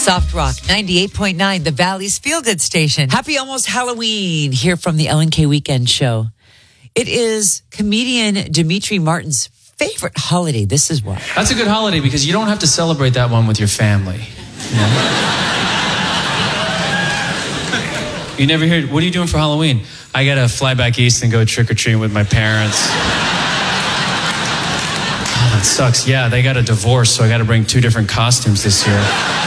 Soft Rock 98.9, the Valley's feel-good station. Happy almost Halloween here from the LNK Weekend Show. It is comedian Demetri Martin's favorite holiday. This is why. That's a good holiday because you don't have to celebrate that one with your family. You know? You never hear, what are you doing for Halloween? I got to fly back east and go trick-or-treating with my parents. Oh, that sucks. Yeah, they got a divorce, so I got to bring 2 different costumes this year.